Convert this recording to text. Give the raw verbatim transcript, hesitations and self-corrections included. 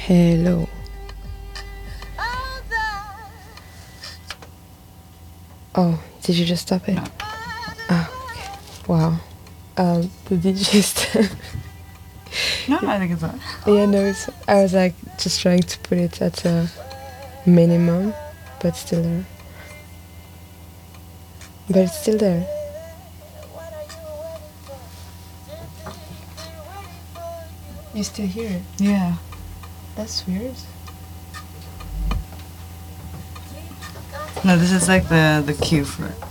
Hello. Oh, did you just stop it? No. Ah, okay. Wow. Um, the D J st- No, I think it's not. Yeah, no, it's, I was like just trying to put it at a minimum, but still there. But it's still there. You still hear it? Yeah. That's weird. No, this is like the the cue for it.